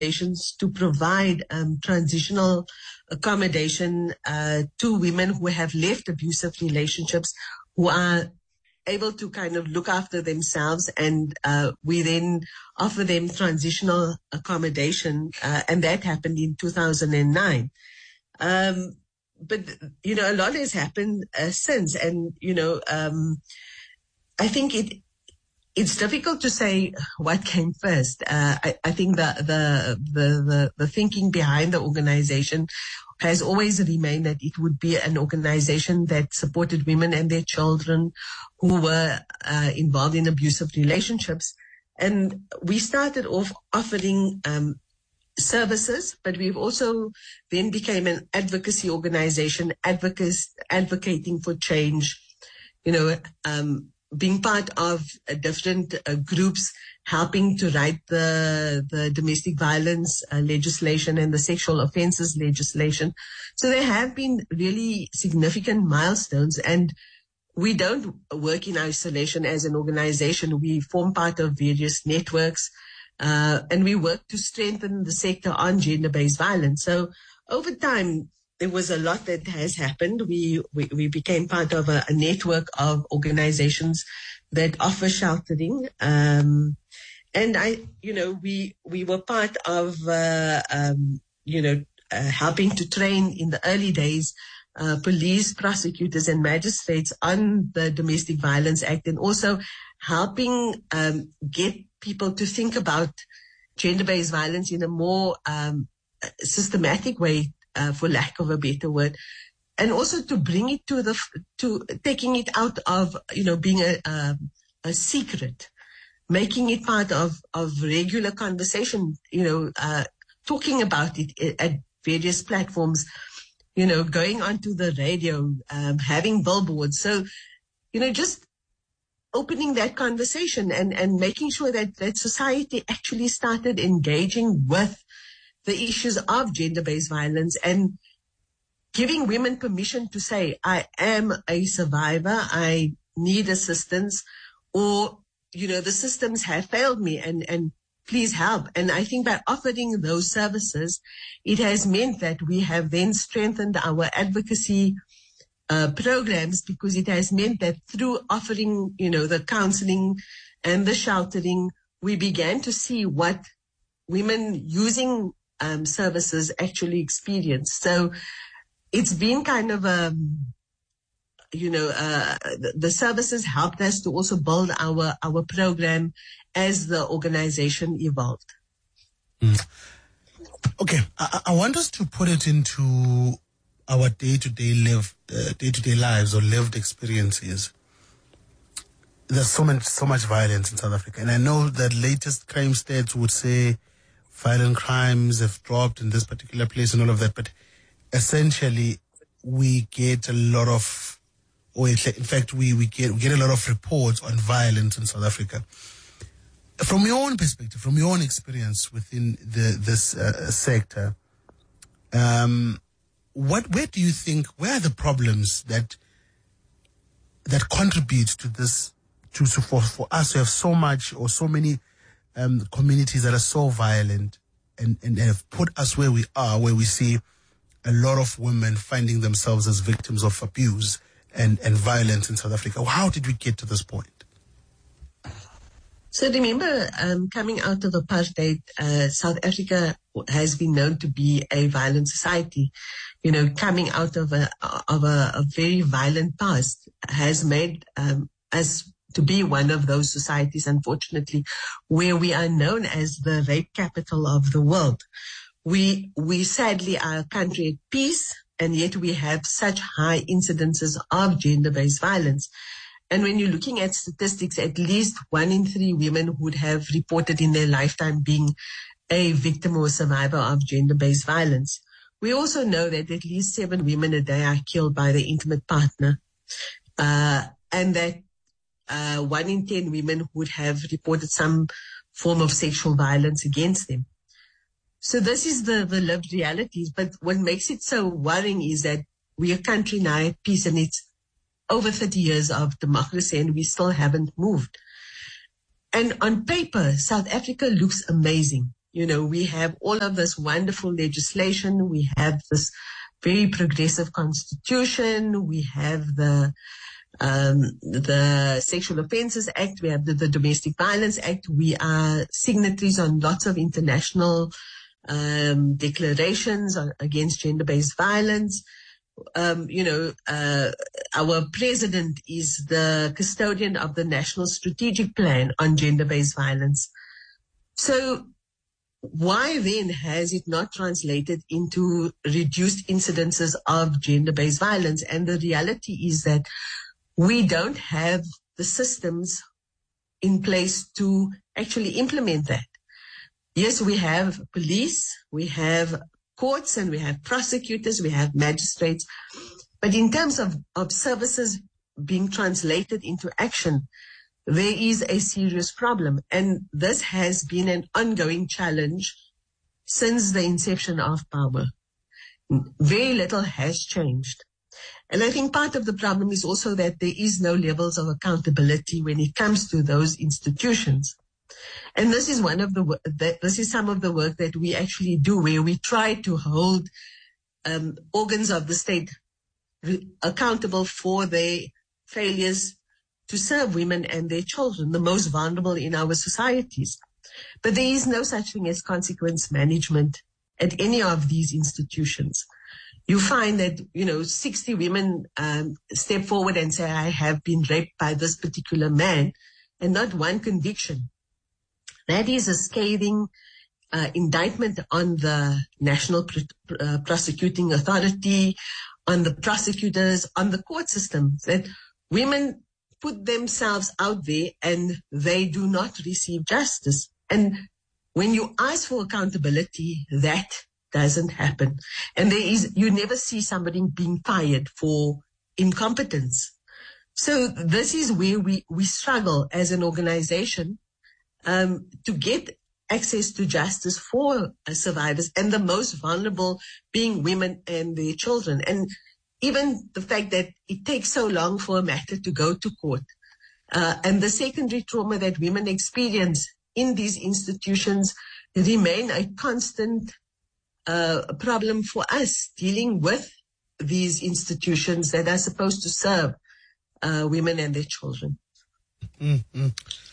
organizations to provide transitional accommodation to women who have left abusive relationships, who are able to kind of look after themselves, and we then offer them transitional accommodation, and that happened in 2009. But, a lot has happened since, and, I think it's difficult to say what came first. I think the thinking behind the organization has always remained that it would be an organization that supported women and their children who were involved in abusive relationships. And we started off offering services, but we've also then became an advocacy organization, advocating for change, being part of different groups, helping to write the domestic violence legislation and the sexual offences legislation. So there have been really significant milestones, and we don't work in isolation as an organization. We form part of various networks, and we work to strengthen the sector on gender-based violence. So over time, there was a lot that has happened. We became part of a network of organizations that offer sheltering. And we were part of, helping to train in the early days, police, prosecutors and magistrates on the Domestic Violence Act, and also helping, get people to think about gender-based violence in a more, systematic way, for lack of a better word, and also to bring it to taking it out of, being a secret, making it part of regular conversation, talking about it at various platforms, going onto the radio, having billboards. So, just opening that conversation and making sure that society actually started engaging with the issues of gender-based violence and giving women permission to say, I am a survivor, I need assistance, or, the systems have failed me and please help. And I think by offering those services, it has meant that we have then strengthened our advocacy programs, because it has meant that through offering, the counseling and the sheltering, we began to see what women using services actually experience. So it's been kind of the services helped us to also build our program as the organization evolved. Okay, I want us to put it into our day-to-day lives or lived experiences. There's so much violence in South Africa, and I know that latest crime stats would say violent crimes have dropped in this particular place and all of that, but essentially we get a lot of, or in fact we get a lot of reports on violence in South Africa. From your own perspective, from your own experience within this sector, where do you think, where are the problems that contribute to this, for us to have so much or so many communities that are so violent and have put us where we are, where we see a lot of women finding themselves as victims of abuse and violence in South Africa? How did we get to this point? So remember, coming out of apartheid, South Africa has been known to be a violent society. Coming out of a very violent past has made us to be one of those societies, unfortunately, where we are known as the rape capital of the world. We sadly are a country at peace, and yet we have such high incidences of gender-based violence. And when you're looking at statistics, at least 1 in 3 women would have reported in their lifetime being a victim or survivor of gender-based violence. We also know that at least 7 women a day are killed by their intimate partner, and that 1 in 10 women would have reported some form of sexual violence against them. So this is the lived realities. But what makes it so worrying is that we're a country now at peace, and it's over 30 years of democracy, and we still haven't moved. And on paper, South Africa looks amazing. We have all of this wonderful legislation. We have this very progressive constitution. We have the Sexual Offences Act. We have the Domestic Violence Act. We are signatories on lots of international declarations against gender-based violence. Our president is the custodian of the National Strategic Plan on Gender-Based Violence. So why then has it not translated into reduced incidences of gender-based violence? And the reality is that we don't have the systems in place to actually implement that. Yes, we have police, we have courts, and we have prosecutors, we have magistrates. But in terms of services being translated into action, there is a serious problem. And this has been an ongoing challenge since the inception of power. Very little has changed. And I think part of the problem is also that there is no levels of accountability when it comes to those institutions. And this is this is some of the work that we actually do, where we try to hold organs of the state accountable for their failures to serve women and their children, the most vulnerable in our societies. But there is no such thing as consequence management at any of these institutions. You find that, 60 women step forward and say, I have been raped by this particular man, and not one conviction. That is a scathing indictment on the National Prosecuting Authority, on the prosecutors, on the court system, that women put themselves out there and they do not receive justice. And when you ask for accountability, that doesn't happen. And you never see somebody being fired for incompetence. So this is where we struggle as an organization to get access to justice for survivors, and the most vulnerable being women and their children. And even the fact that it takes so long for a matter to go to court, and the secondary trauma that women experience in these institutions remain a constant problem for us dealing with these institutions that are supposed to serve women and their children. Mm-hmm.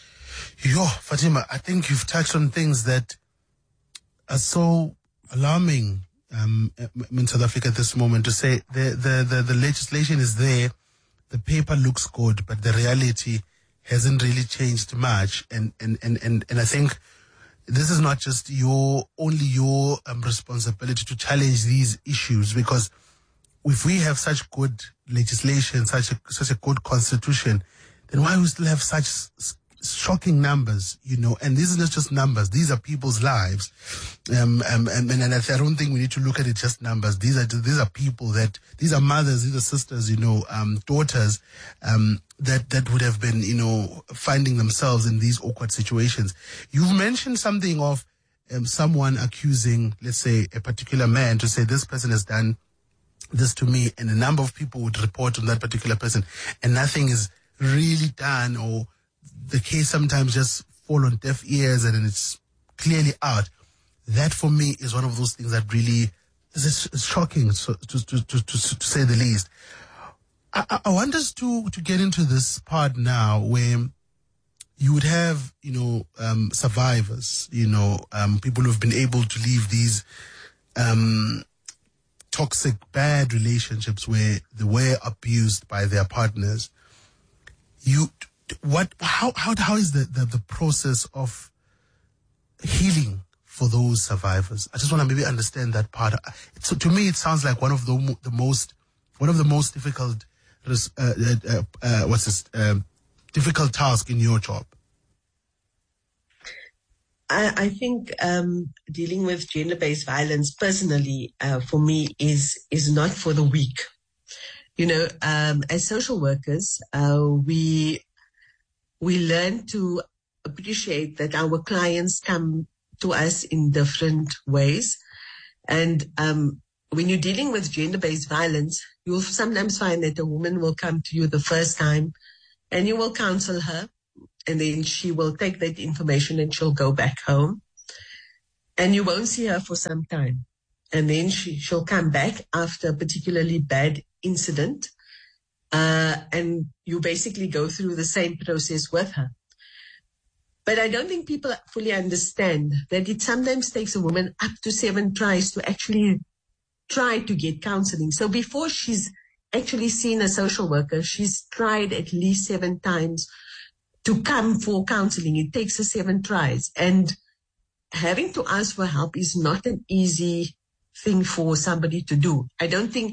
Fatima, I think you've touched on things that are so alarming in South Africa at this moment. To say the legislation is there, the paper looks good, but the reality hasn't really changed much. And I think this is not just your responsibility to challenge these issues, because if we have such good legislation, such a good constitution, then why we still have such shocking numbers, and these are not just numbers, these are people's lives. And I don't think we need to look at it just numbers. These are people these are mothers, these are sisters, daughters, that would have been, finding themselves in these awkward situations. You've mentioned something of someone accusing, let's say, a particular man, to say this person has done this to me, and a number of people would report on that particular person, and nothing is really done, or the case sometimes just fall on deaf ears and it's clearly out. That for me is one of those things that really is shocking, to say the least. I want us to get into this part now where you would have, survivors, people who've been able to leave these toxic, bad relationships where they were abused by their partners. How is the process of healing for those survivors? I just want to maybe understand that part. So to me, it sounds like one of the most difficult difficult task in your job. I think dealing with gender-based violence personally, for me, is not for the weak. As social workers, we learn to appreciate that our clients come to us in different ways. And when you're dealing with gender-based violence, you'll sometimes find that a woman will come to you the first time and you will counsel her, and then she will take that information and she'll go back home. and you won't see her for some time. And then she'll come back after a particularly bad incident, and you basically go through the same process with her. But I don't think people fully understand that it sometimes takes a woman up to 7 tries to actually try to get counseling. So before she's actually seen a social worker, she's tried at least 7 times to come for counseling. It takes her 7 tries. And having to ask for help is not an easy thing for somebody to do. I don't think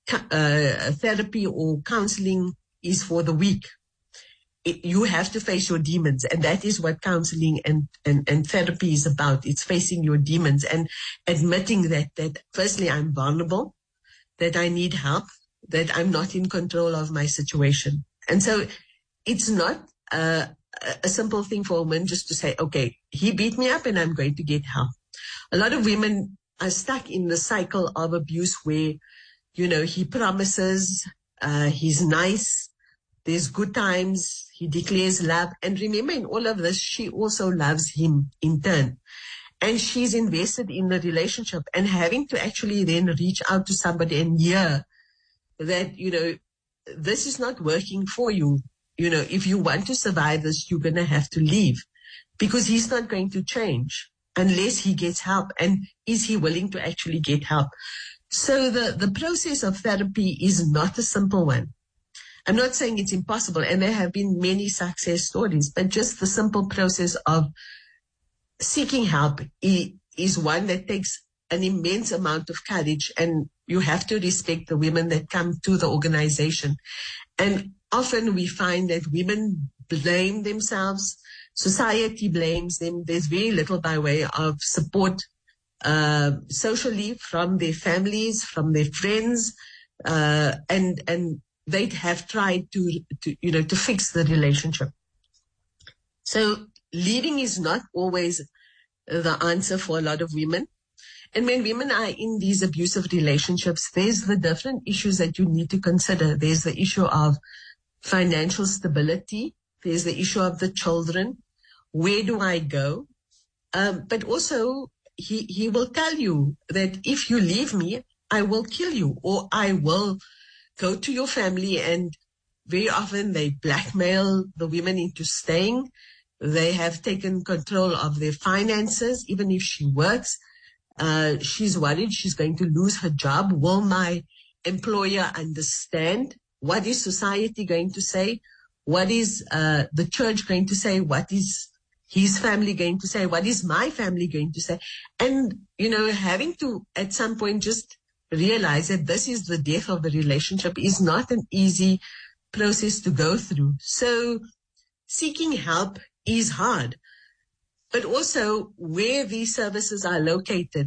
therapy or counseling is for the weak. You have to face your demons, and that is what counseling and therapy is about. It's facing your demons and admitting that firstly, I'm vulnerable, that I need help, that I'm not in control of my situation. And so it's not a simple thing for a woman just to say, okay, he beat me up and I'm going to get help. A lot of women are stuck in the cycle of abuse where, he promises, he's nice, there's good times, he declares love. And remember, in all of this, she also loves him in turn. And she's invested in the relationship, and having to actually then reach out to somebody and hear that, this is not working for you. If you want to survive this, you're going to have to leave, because he's not going to change unless he gets help. And is he willing to actually get help? So the process of therapy is not a simple one. I'm not saying it's impossible, and there have been many success stories, but just the simple process of seeking help is one that takes an immense amount of courage, and you have to respect the women that come to the organization. And often we find that women blame themselves, society blames them. There's very little by way of support socially from their families, from their friends, and they have tried to fix the relationship. So leaving is not always the answer for a lot of women. And when women are in these abusive relationships, there's the different issues that you need to consider. There's the issue of financial stability. There's the issue of the children. Where do I go? But also, he will tell you that if you leave me, I will kill you, or I will go to your family. And very often they blackmail the women into staying. They have taken control of their finances. Even if she works, she's worried she's going to lose her job. Will my employer understand? What is society going to say? What is the church going to say? What is his family going to say? What is my family going to say? And, having to at some point just realize that this is the death of the relationship is not an easy process to go through. So seeking help is hard. But also where these services are located,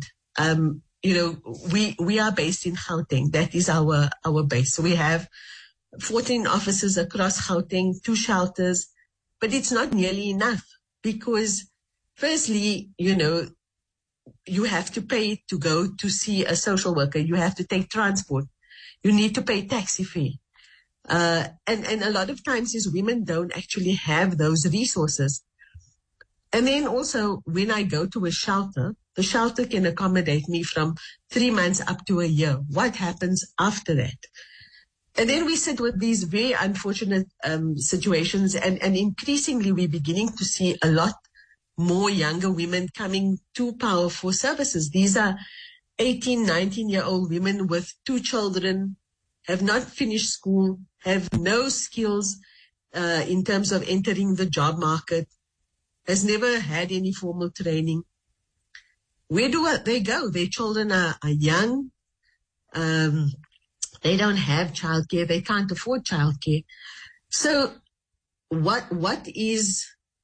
we are based in Gauteng. That is our base. So we have 14 offices across Gauteng, 2 shelters, but it's not nearly enough because firstly, you have to pay to go to see a social worker. You have to take transport. You need to pay taxi fare. And a lot of times these women don't actually have those resources. And then also when I go to a shelter, the shelter can accommodate me from 3 months up to a year. What happens after that? And then we sit with these very unfortunate situations, and increasingly we're beginning to see a lot more younger women coming to Power for services. These are 18, 19-year-old women with 2 children, have not finished school, have no skills in terms of entering the job market, has never had any formal training. Where do they go? Their children are young. They don't have childcare. They can't afford childcare. So what is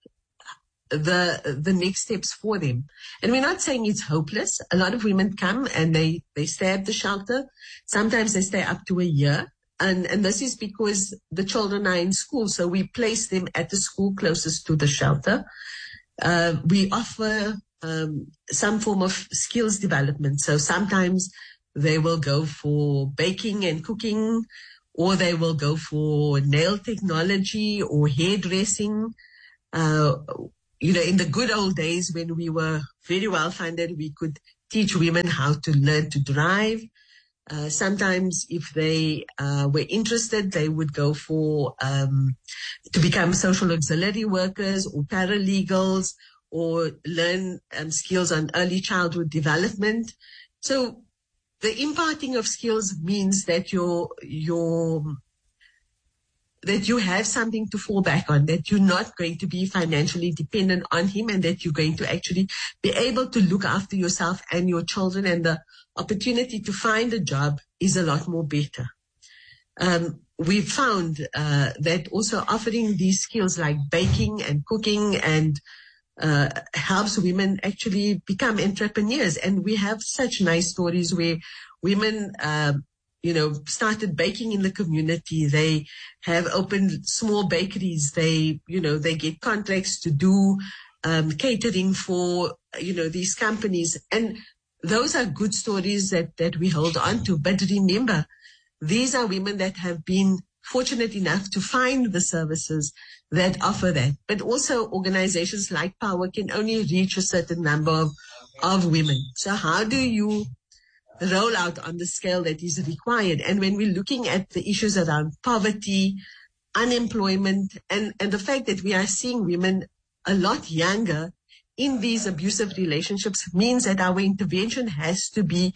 the next steps for them? And we're not saying it's hopeless. A lot of women come and they stay at the shelter. Sometimes they stay up to a year. And this is because the children are in school. So we place them at the school closest to the shelter. We offer some form of skills development. So sometimes they will go for baking and cooking, or they will go for nail technology or hairdressing. in the good old days when we were very well funded, we could teach women how to learn to drive. Sometimes if they were interested, they would go for to become social auxiliary workers or paralegals, or learn skills on early childhood development. So the imparting of skills means that that you have something to fall back on, that you're not going to be financially dependent on him, and that you're going to actually be able to look after yourself and your children, and the opportunity to find a job is a lot more better. We've found that also offering these skills like baking and cooking and helps women actually become entrepreneurs. And we have such nice stories where women started baking in the community. They have opened small bakeries. They get contracts to do catering for, these companies. And those are good stories that we hold on to. But remember, these are women that have been fortunate enough to find the services that offer that. But also organizations like Power can only reach a certain number of women. So how do you roll out on the scale that is required? And when we're looking at the issues around poverty, unemployment, and the fact that we are seeing women a lot younger in these abusive relationships, means that our intervention has to be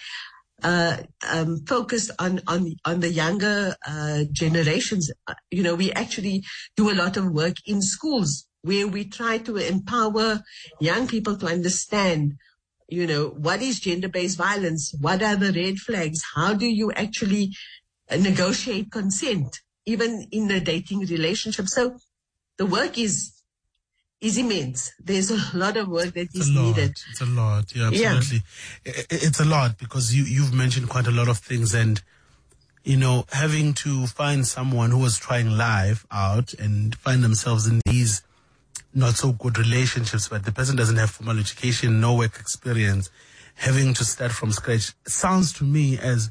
focused on the younger generations. We actually do a lot of work in schools where we try to empower young people to understand what is gender-based violence? What are the red flags? How do you actually negotiate consent, even in a dating relationship? So the work is immense. There's a lot of work that is needed. It's a lot. Yeah, absolutely. Yeah. It's a lot, because you've mentioned quite a lot of things, and having to find someone who was trying life out and find themselves in these not so good relationships, but the person doesn't have formal education, no work experience, having to start from scratch. It sounds to me as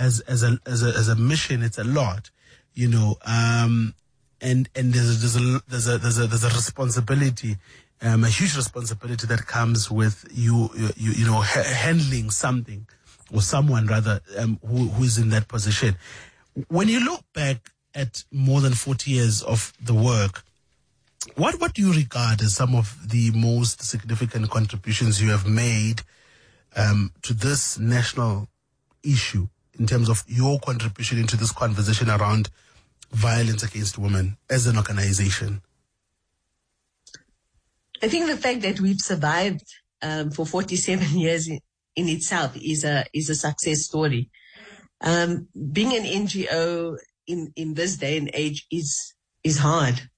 a mission. It's a lot, and there's a responsibility, a huge responsibility that comes with you handling something, or someone rather, who is in that position. When you look back at more than 40 years of the work, what do you regard as some of the most significant contributions you have made to this national issue, in terms of your contribution into this conversation around violence against women as an organization? I think the fact that we've survived for 47 years in itself is a success story. Being an NGO in this day and age is hard.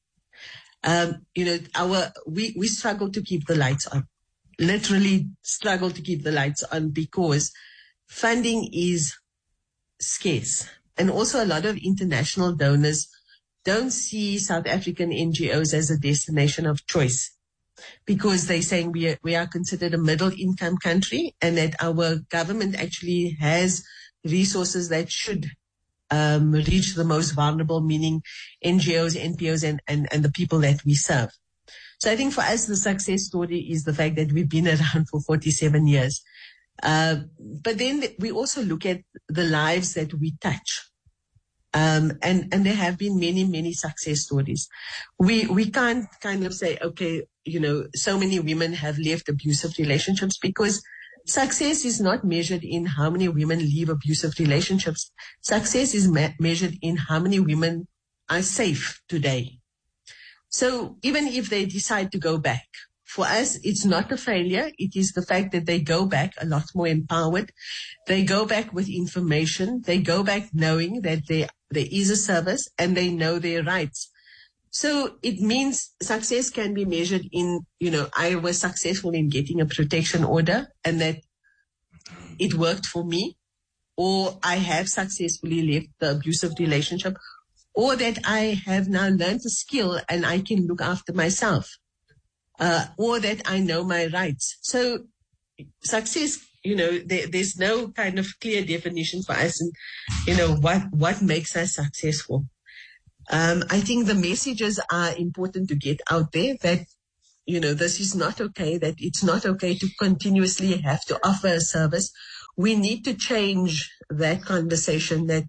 We struggle to keep the lights on, literally struggle to keep the lights on, because funding is scarce. And also a lot of international donors don't see South African NGOs as a destination of choice, because they're saying we are considered a middle income country, and that our government actually has resources that should reach the most vulnerable, meaning NGOs, NPOs, and the people that we serve. So I think for us, the success story is the fact that we've been around for 47 years. But then we also look at the lives that we touch. And there have been many, many success stories. We can't kind of say, okay, so many women have left abusive relationships, because success is not measured in how many women leave abusive relationships. Success is measured in how many women are safe today. So even if they decide to go back, for us, it's not a failure. It is the fact that they go back a lot more empowered. They go back with information. They go back knowing that there is a service, and they know their rights. So it means success can be measured in, I was successful in getting a protection order, and that it worked for me, or I have successfully left the abusive relationship, or that I have now learned a skill and I can look after myself, or that I know my rights. So success, there's no kind of clear definition for us, and, what makes us successful. I think the messages are important to get out there, that, this is not okay, that it's not okay to continuously have to offer a service. We need to change that conversation that,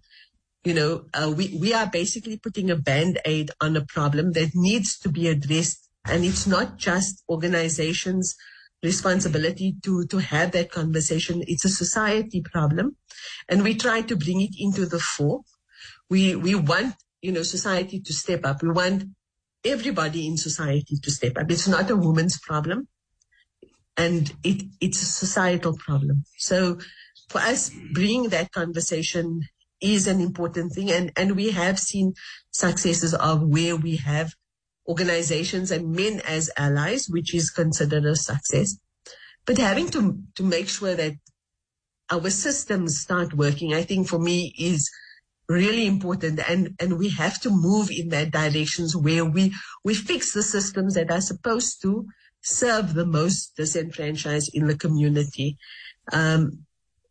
we are basically putting a Band-Aid on a problem that needs to be addressed. And it's not just organizations' responsibility to have that conversation. It's a society problem. And we try to bring it into the fore. We want, society to step up. We want everybody in society to step up. It's not a woman's problem. And it's a societal problem. So for us, bringing that conversation is an important thing. And we have seen successes of where we have organizations and men as allies, which is considered a success. But having to make sure that our systems start working, I think for me is really important. And we have to move in that directions where we fix the systems that are supposed to serve the most disenfranchised in the community. And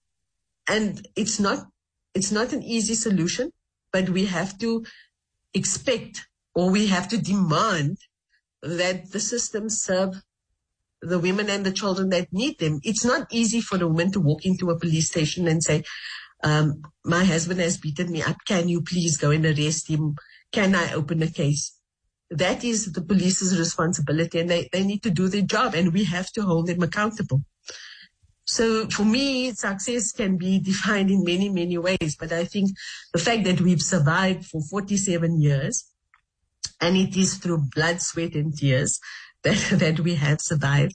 it's not an easy solution, but we have to expect, or we have to demand, that the systems serve the women and the children that need them. It's not easy for a woman to walk into a police station and say, my husband has beaten me up. Can you please go and arrest him? Can I open a case? That is the police's responsibility, and they need to do their job, and we have to hold them accountable. So for me, success can be defined in many, many ways. But I think the fact that we've survived for 47 years, and it is through blood, sweat, and tears that we have survived,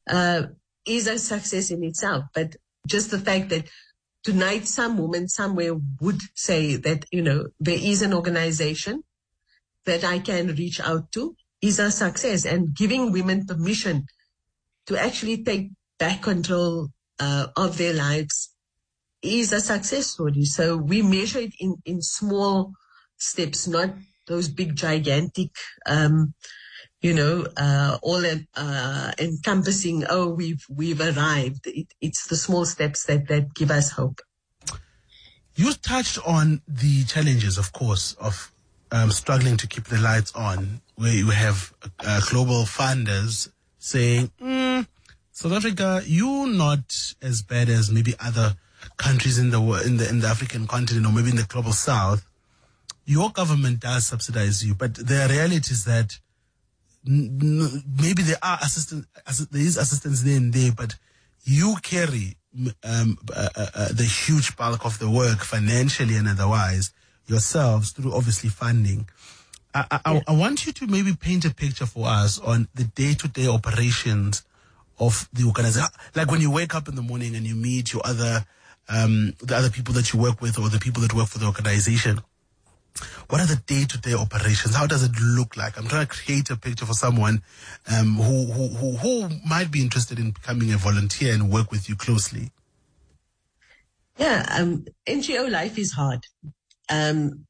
is a success in itself. But just the fact that tonight some woman somewhere would say that, there is an organization that I can reach out to is a success. And giving women permission to actually take back control of their lives is a success story. So we measure it in small steps, not those big, gigantic, all encompassing, we've arrived. It's the small steps that give us hope. You touched on the challenges, of course, of struggling to keep the lights on, where you have global funders saying, South Africa, you're not as bad as maybe other countries in the African continent, or maybe in the global south. Your government does subsidize you, but the reality is that maybe there is assistance there and there, but you carry the huge bulk of the work financially and otherwise yourselves through obviously funding. I want you to maybe paint a picture for us on the day-to-day operations of the organization. Like when you wake up in the morning and you meet your the other people that you work with, or the people that work for the organization. What are the day-to-day operations? How does it look like? I'm trying to create a picture for someone who might be interested in becoming a volunteer and work with you closely. Yeah, NGO life is hard. I'm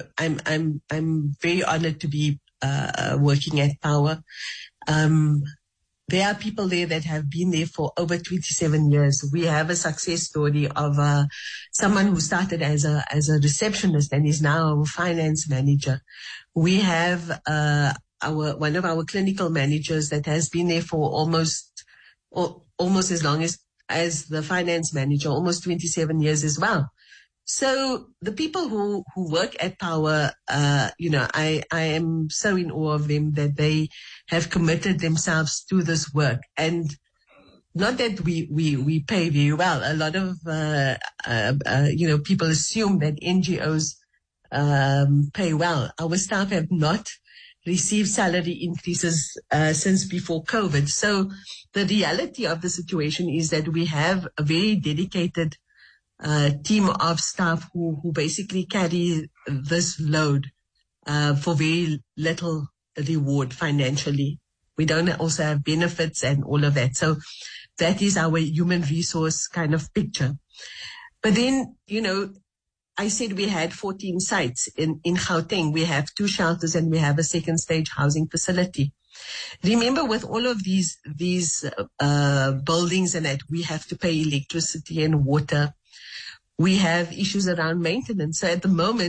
very honored to be working at Power. There are people there that have been there for over 27 years. We have a success story of someone who started as a receptionist and is now a finance manager. We have one of our clinical managers that has been there for almost as long as the finance manager, almost 27 years as well. So the people who work at Power, I am so in awe of them that they have committed themselves to this work. And not that we pay very well. A lot of, people assume that NGOs, pay well. Our staff have not received salary increases, since before COVID. So the reality of the situation is that we have a very dedicated team of staff who basically carry this load for very little reward financially. We don't also have benefits and all of that. So that is our human resource kind of picture. But then, I said we had 14 sites in Gauteng. We have 2 shelters and we have a second stage housing facility. Remember, with all of these buildings and that, we have to pay electricity and water. We have issues around maintenance. So at the moment,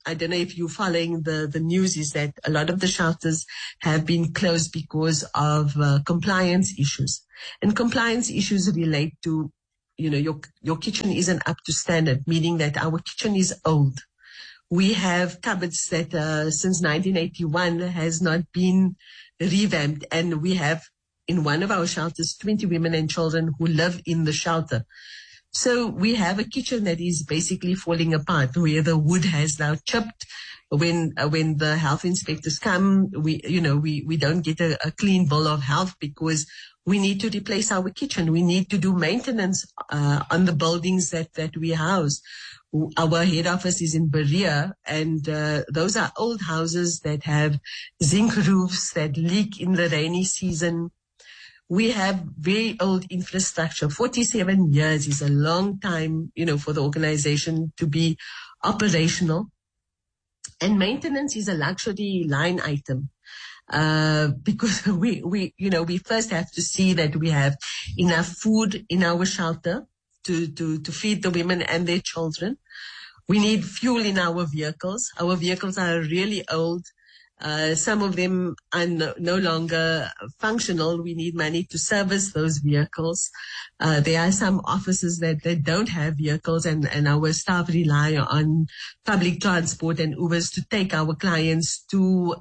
I don't know if you're following the news, is that a lot of the shelters have been closed because of compliance issues. And compliance issues relate to, your kitchen isn't up to standard, meaning that our kitchen is old. We have cupboards that since 1981 has not been revamped, and we have in one of our shelters 20 women and children who live in the shelter. So we have a kitchen that is basically falling apart, where the wood has now chipped. When the health inspectors come, we don't get a clean bill of health because we need to replace our kitchen. We need to do maintenance on the buildings that we house. Our head office is in Berea, and those are old houses that have zinc roofs that leak in the rainy season. We have very old infrastructure. 47 years is a long time, for the organization to be operational. And maintenance is a luxury line item, because we first have to see that we have enough food in our shelter to feed the women and their children. We need fuel in our vehicles. Our vehicles are really old. Some of them are no longer functional. We need money to service those vehicles. There are some offices that don't have vehicles, and our staff rely on public transport and Ubers to take our clients to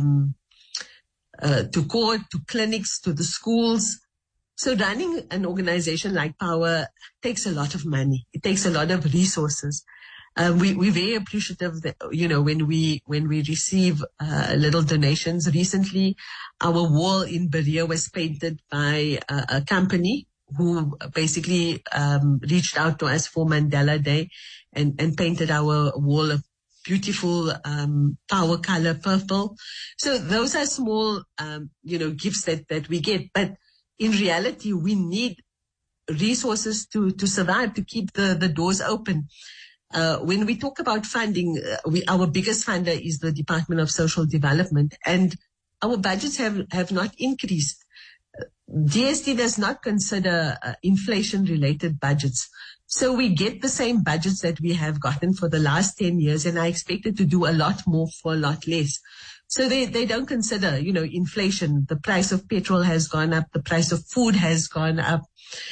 court, to clinics, to the schools. So running an organization like Power takes a lot of money. It takes a lot of resources. We're very appreciative that, when we receive little donations. Recently, our wall in Berea was painted by a company who basically reached out to us for Mandela Day and painted our wall a beautiful Power color purple. So those are small, gifts that we get. But in reality, we need resources to survive, to keep the doors open. When we talk about funding, our biggest funder is the Department of Social Development, and our budgets have not increased. DSD does not consider inflation-related budgets. So we get the same budgets that we have gotten for the last 10 years, and I expected to do a lot more for a lot less. So they don't consider, inflation. The price of petrol has gone up. The price of food has gone up.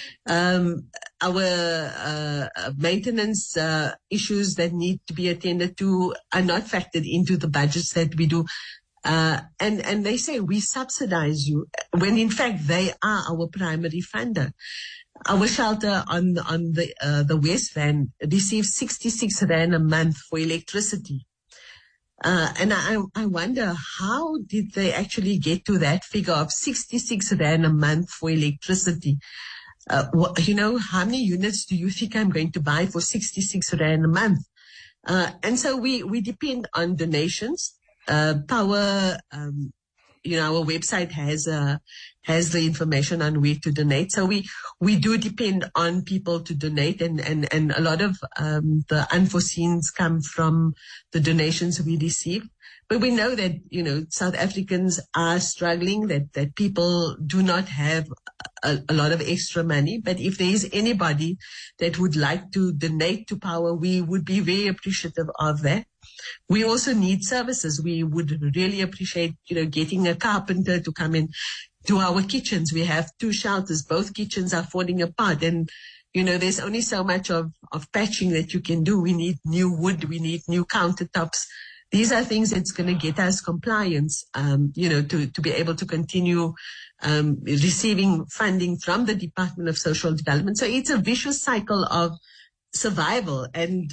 Our maintenance issues that need to be attended to are not factored into the budgets that we do. And they say we subsidize you, when in fact they are our primary funder. Our shelter on the West Rand receives 66 Rand a month for electricity. And I wonder, how did they actually get to that figure of 66 Rand a month for electricity? How many units do you think I'm going to buy for 66 Rand a month? And so we depend on donations. Power, our website has the information on where to donate. So we do depend on people to donate, and a lot of the unforeseens come from the donations we receive. But we know that, South Africans are struggling, that people do not have a lot of extra money. But if there is anybody that would like to donate to Power, we would be very appreciative of that. We also need services. We would really appreciate, getting a carpenter to come in to our kitchens. We have 2 shelters. Both kitchens are falling apart, and there's only so much of patching that you can do. We need new wood. We need new countertops. These are things that's going to get us compliance, to be able to continue receiving funding from the Department of Social Development. So it's a vicious cycle of survival, and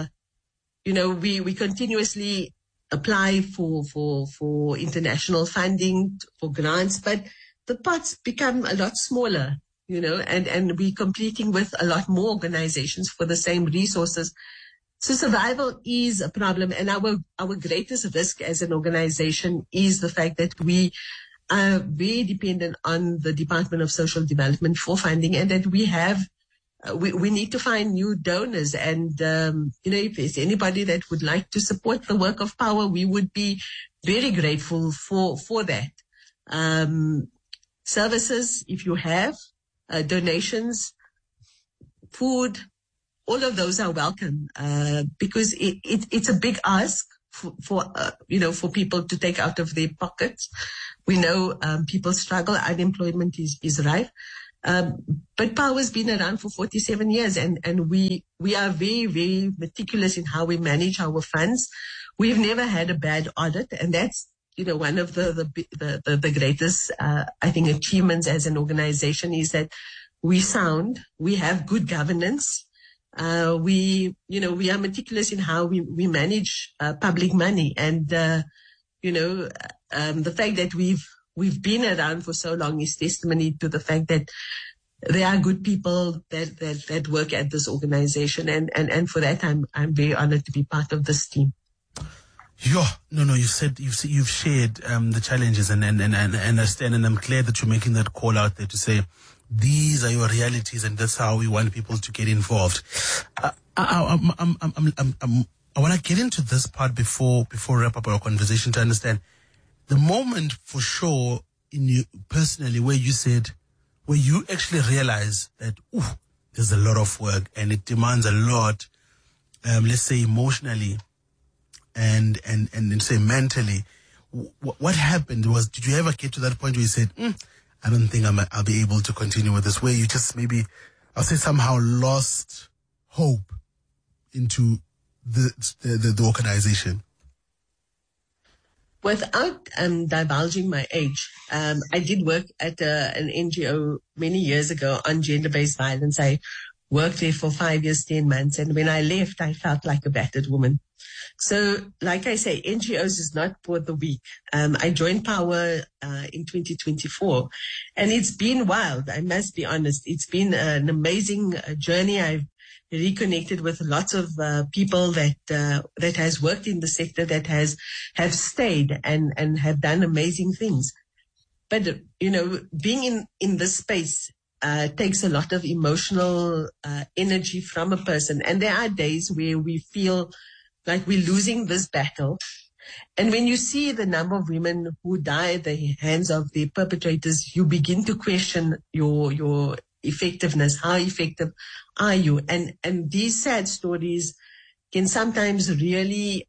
we continuously apply for international funding, for grants, but the pots become a lot smaller, and we're competing with a lot more organizations for the same resources. So survival is a problem, and our greatest risk as an organization is the fact that we are very dependent on the Department of Social Development for funding, and that we need to find new donors. And, if there's anybody that would like to support the work of Power, we would be very grateful for that. Services, if you have donations, food, all of those are welcome, because it's a big ask for people to take out of their pockets. We know, people struggle. Unemployment is rife. But Power's been around for 47 years and we are very, very meticulous in how we manage our funds. We've never had a bad audit, and that's, one of the greatest, I think, achievements as an organization is that we have good governance. We are meticulous in how we manage, public money. And, the fact that we've been around for so long is testimony to the fact that there are good people that work at this organization. And for that, I'm very honored to be part of this team. You've shared the challenges and understand, and I'm glad that you're making that call out there to say these are your realities and that's how we want people to get involved. I want to get into this part before we wrap up our conversation to understand the moment for sure in you personally where you actually realize that there's a lot of work and it demands a lot, let's say emotionally and say mentally. What happened did you ever get to that point where you said, I don't think I'll be able to continue with this, where you just maybe, I'll say somehow lost hope into the organization? Without divulging my age, I did work at an NGO many years ago on gender-based violence. I worked there for 5 years, 10 months. And when I left, I felt like a battered woman. So, like I say, NGOs is not for the weak. I joined Power in 2024, and it's been wild. I must be honest. It's been an amazing journey. I've reconnected with lots of people that has worked in the sector, that have stayed and have done amazing things. But being in this space takes a lot of emotional energy from a person, and there are days where we feel like we're losing this battle. And when you see the number of women who die at the hands of their perpetrators, you begin to question your effectiveness. How effective are you? And these sad stories can sometimes really,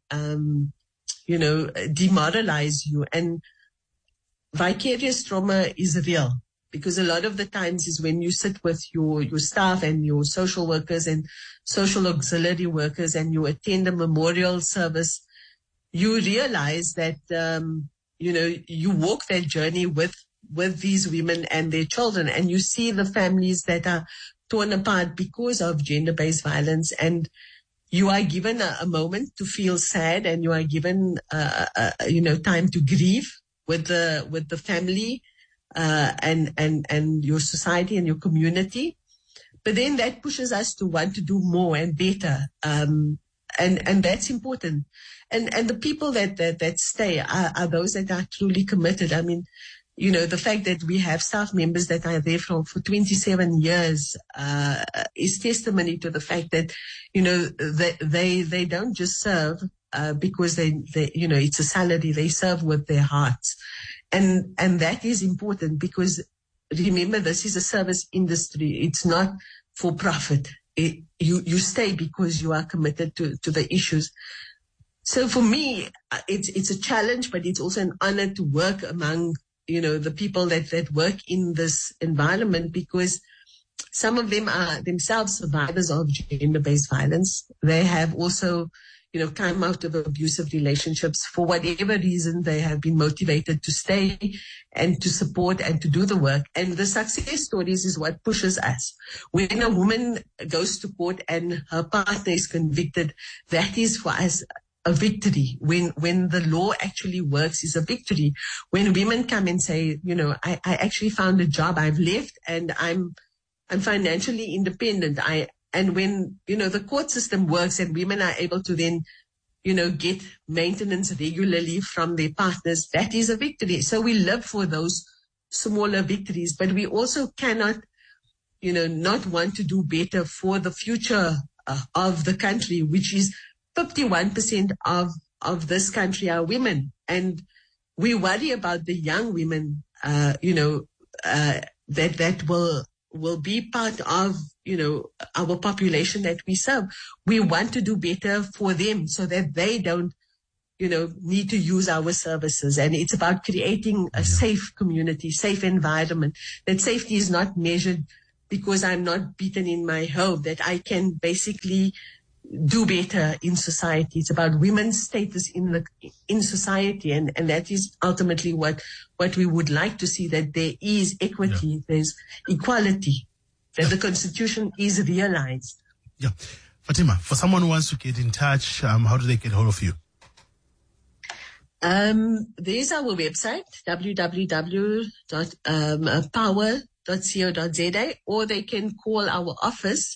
demoralize you. And vicarious trauma is real, because a lot of the times is when you sit with your staff and your social workers and social auxiliary workers and you attend a memorial service, you realize that, you walk that journey with these women and their children, and you see the families that are torn apart because of gender-based violence, and you are given a moment to feel sad, and you are given, time to grieve with the family, and your society and your community. But then that pushes us to want to do more and better. And that's important. And the people that stay are those that are truly committed. I mean, the fact that we have staff members that are there for 27 years, is testimony to the fact that, they don't just serve, because it's a salary. They serve with their hearts. And that is important, because remember, this is a service industry. It's not for profit. You stay because you are committed to the issues. So for me, it's a challenge, but it's also an honor to work among, the people that work in this environment, because some of them are themselves survivors of gender-based violence. They have also, come out of abusive relationships. For whatever reason, they have been motivated to stay and to support and to do the work. And the success stories is what pushes us. When a woman goes to court and her partner is convicted, that is for us a victory. When the law actually works, is a victory. When women come and say, I actually found a job, I've left, and I'm financially independent. And when, the court system works and women are able to then, get maintenance regularly from their partners, that is a victory. So we live for those smaller victories, but we also cannot, not want to do better for the future of the country, which is 51% of this country are women. And we worry about the young women, that will be part of, our population that we serve. We want to do better for them so that they don't, need to use our services. And it's about creating a safe community, safe environment. That safety is not measured because I'm not beaten in my home, that I can basically do better in society. It's about women's status in society. And that is ultimately what we would like to see, that there is equity, there's equality, that the Constitution is realized. Yeah. Fatima, for someone who wants to get in touch, how do they get hold of you? There's our website, www.power.co.za, or they can call our office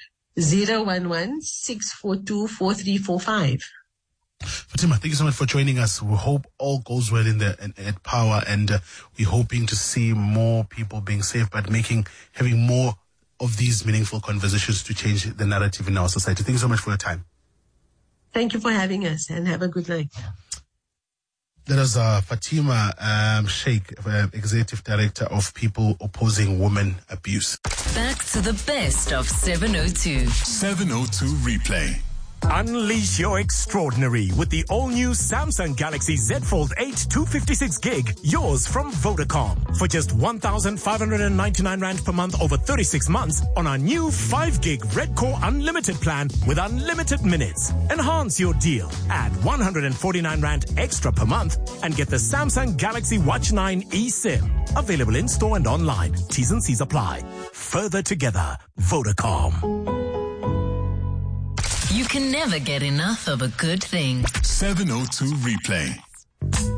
011-642-4345. Fatima, thank you so much for joining us. We hope all goes well at Power, and we're hoping to see more people being safe, but having more of these meaningful conversations to change the narrative in our society. Thank you so much for your time. Thank you for having us, and have a good night. That was Fatima Sheikh, Executive Director of People Opposing Women Abuse. Back to the best of 702. 702 Replay. Unleash your extraordinary with the all-new Samsung Galaxy Z Fold 8 256 gig, yours from Vodacom. For just 1,599 Rand per month over 36 months on our new 5 gig Red Core Unlimited plan with unlimited minutes. Enhance your deal. Add 149 Rand extra per month and get the Samsung Galaxy Watch 9 eSIM. Available in store and online. T's and C's apply. Further together, Vodacom. You can never get enough of a good thing. 702 Replay.